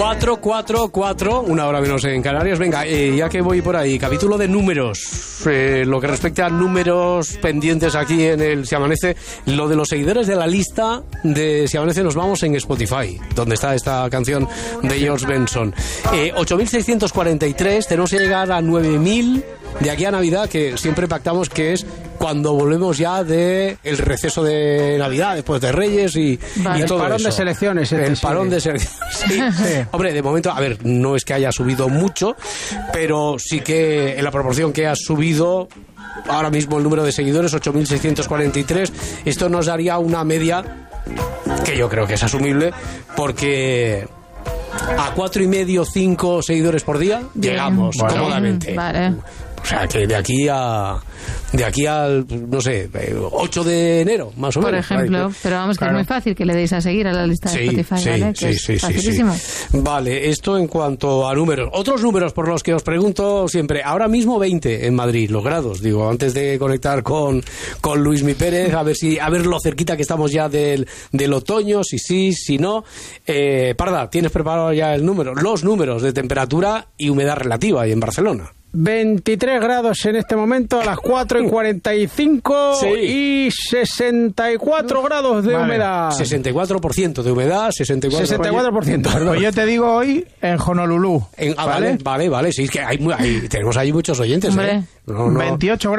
4, una hora menos en Canarias. Venga, ya que voy por ahí, capítulo de números. Lo que respecta a números pendientes aquí en el Si Amanece, lo de los seguidores de la lista de Si Amanece nos vamos en Spotify, donde está esta canción de George Benson. 8.643, tenemos que llegar a 9.000 de aquí a Navidad, que siempre pactamos que es cuando volvemos ya de el receso de Navidad, después de Reyes y todo el parón eso. de selecciones. El parón de selecciones. Sí. Hombre, de momento, a ver, no es que haya subido mucho, pero sí que en la proporción que ha subido ahora mismo el número de seguidores, 8.643, esto nos daría una media que yo creo que es asumible, porque a 4,5, 5 seguidores por día llegamos cómodamente. Vale. O sea, que de aquí al, no sé, 8 de enero, más o menos. Por ejemplo, pero vamos, que es muy fácil que le deis a seguir a la lista de Spotify, ¿vale? Que es facilísimo. Vale, esto en cuanto a números. Otros números por los que os pregunto siempre. Ahora mismo 20 en Madrid, los grados. Digo, antes de conectar con Luismi Pérez, a ver lo cerquita que estamos ya del otoño, si sí, si no. Parda, ¿tienes preparado ya los números de temperatura y humedad relativa ahí en Barcelona? 23 grados en este momento a las 4:45 y 64 grados de humedad. 64% de humedad, 64%. Perdón. Yo te digo hoy en Honolulu. Vale, sí, es que tenemos ahí muchos oyentes. 28 grados.